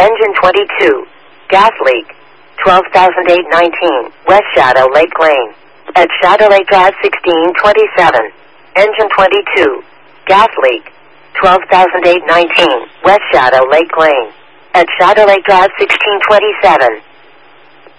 Engine 22. Gas leak. 12,819. West Shadow Lake Lane. At Shadow Lake Drive 1627. Engine 22. Gas leak. 12,819. West Shadow Lake Lane. At Shadow Lake Drive 1627.